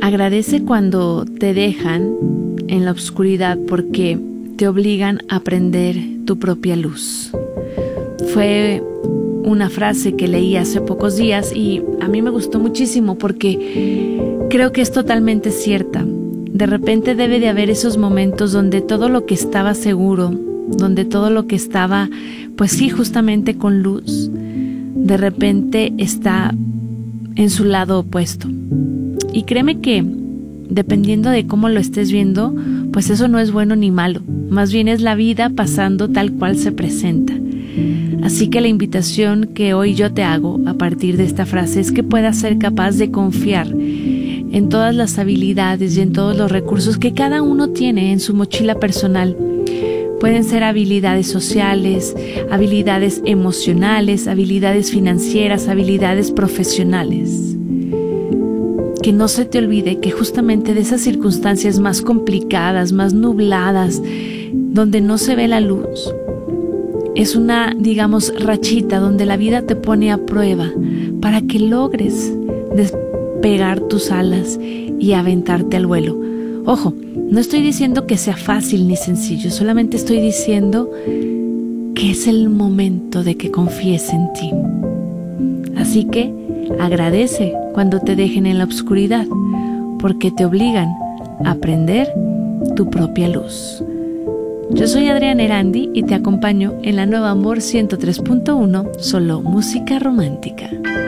Agradece cuando te dejan en la oscuridad porque te obligan a prender tu propia luz. Fue una frase que leí hace pocos días y a mí me gustó muchísimo porque creo que es totalmente cierta. De repente debe de haber esos momentos donde todo lo que estaba seguro, donde todo lo que estaba, pues sí, justamente con luz, de repente está en su lado opuesto. Y créeme que dependiendo de cómo lo estés viendo, pues eso no es bueno ni malo, más bien es la vida pasando tal cual se presenta. Así que la invitación que hoy yo te hago a partir de esta frase es que puedas ser capaz de confiar en todas las habilidades y en todos los recursos que cada uno tiene en su mochila personal. Pueden ser habilidades sociales, habilidades emocionales, habilidades financieras, habilidades profesionales. Que no se te olvide que justamente de esas circunstancias más complicadas, más nubladas, donde no se ve la luz, es una, digamos, rachita donde la vida te pone a prueba para que logres despegar tus alas y aventarte al vuelo. Ojo, no estoy diciendo que sea fácil ni sencillo, solamente estoy diciendo que es el momento de que confíes en ti. Así que agradece cuando te dejen en la oscuridad, porque te obligan a prender tu propia luz. Yo soy Adriana Erandi y te acompaño en la Nueva Amor 103.1, solo música romántica.